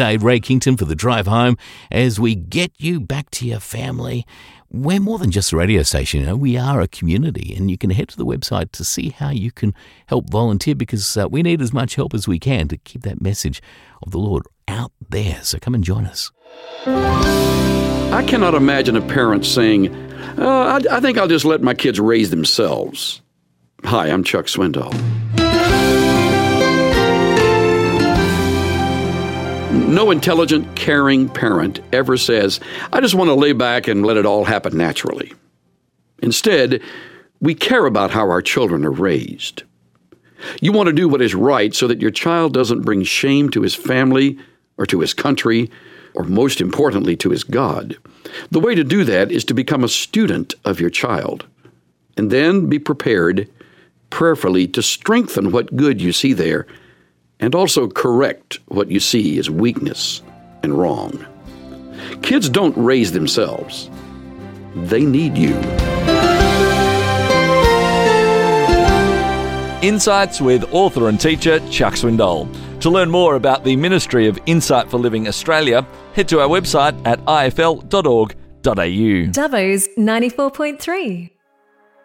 G'day, Ray Kington for The Drive Home. As we get you back to your family, we're more than just a radio station. You know, we are a community, and you can head to the website to see how you can help volunteer, because we need as much help as we can to keep that message of the Lord out there. So come and join us. I cannot imagine a parent saying, I think I'll just let my kids raise themselves. Hi, I'm Chuck Swindoll. No intelligent, caring parent ever says, I just want to lay back and let it all happen naturally. Instead, we care about how our children are raised. You want to do what is right so that your child doesn't bring shame to his family or to his country, or most importantly, to his God. The way to do that is to become a student of your child, and then be prepared prayerfully to strengthen what good you see there, and also correct what you see as weakness and wrong. Kids don't raise themselves. They need you. Insights with author and teacher Chuck Swindoll. To learn more about the Ministry of Insight for Living Australia, head to our website at ifl.org.au. Dubbo's 94.3.